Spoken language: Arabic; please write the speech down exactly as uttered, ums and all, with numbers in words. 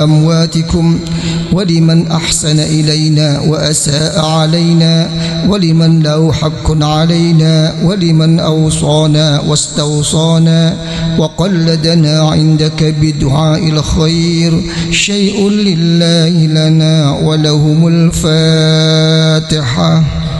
أمواتكم ولمن أحسن إلينا وأساء علينا ولمن له حق علينا ولمن أوصانا واستوصانا وقلدنا عندك بدعاء الخير شيء لله لنا ولهم الفاتحة.